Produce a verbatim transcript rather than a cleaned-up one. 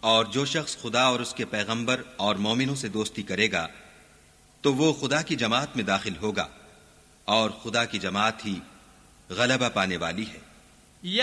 और जो शख्स खुदा और उसके पैगंबर और मोमिनों से दोस्ती करेगा तो वो खुदा की जमात में दाखिल होगा और खुदा की जमात ही गलबा पाने वाली है।